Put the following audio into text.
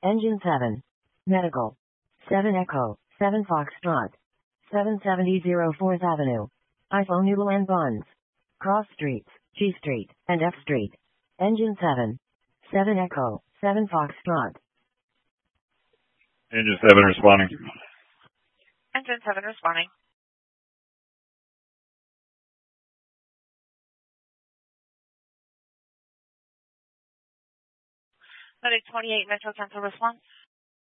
Engine 7. Medical. 7 Echo. 7 Foxtrot. 770 4th Avenue. iPhone Noodle and Buns. Cross Streets, G Street, and F Street. Engine 7. 7 Echo. 7 Foxtrot. Engine 7 responding. Engine 7 responding. Medic 28 Metro Cancel response.